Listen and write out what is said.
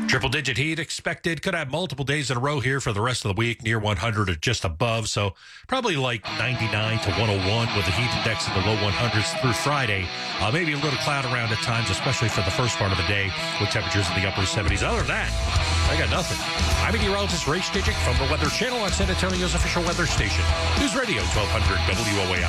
Triple-digit heat expected. Could have multiple days in a row here for the rest of the week, near 100 or just above. So probably like 99 to 101 with the heat index in the low 100s through Friday. Maybe a little cloud around at times, especially for the first part of the day with temperatures in the upper 70s. Other than that, I got nothing. I'm meteorologist Ray Stidgick from the Weather Channel on San Antonio's official weather station. News Radio 1200 WOAI.